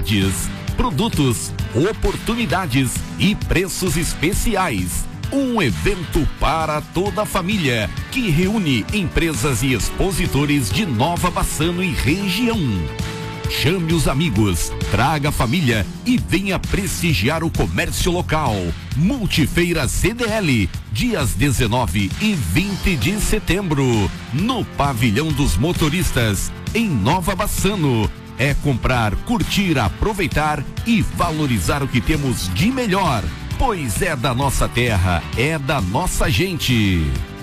novidades, produtos, oportunidades e preços especiais. Um evento para toda a família que reúne empresas e expositores de Nova Bassano e região. Chame os amigos, traga a família e venha prestigiar o comércio local. Multifeira CDL, dias 19 e 20 de setembro, no Pavilhão dos Motoristas, em Nova Bassano. É comprar, curtir, aproveitar e valorizar o que temos de melhor, pois é da nossa terra, é da nossa gente.